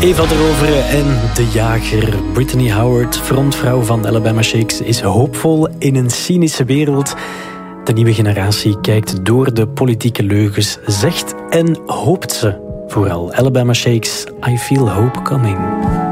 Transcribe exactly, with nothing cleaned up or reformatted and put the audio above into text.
Eva erover en De Jager. Brittany Howard, frontvrouw van Alabama Shakes, is hoopvol in een cynische wereld. De nieuwe generatie kijkt door de politieke leugens, zegt en hoopt ze. Vooral Alabama Shakes, I Feel Hope Coming.